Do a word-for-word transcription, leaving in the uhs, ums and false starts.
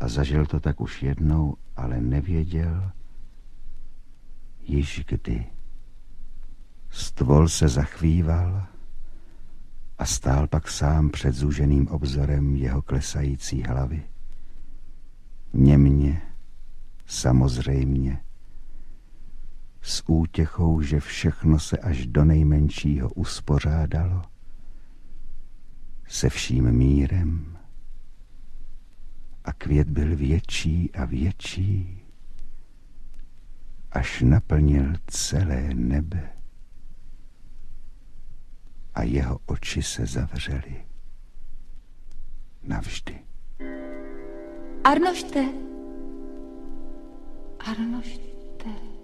a zažil to tak už jednou, ale nevěděl již kdy. Stvol se zachvíval a stál pak sám před zúženým obzorem jeho klesající hlavy. Němně, samozřejmě, s útěchou, že všechno se až do nejmenšího uspořádalo, se vším mírem, a květ byl větší a větší, až naplnil celé nebe a jeho oči se zavřely navždy. Arnošte, Arnošte.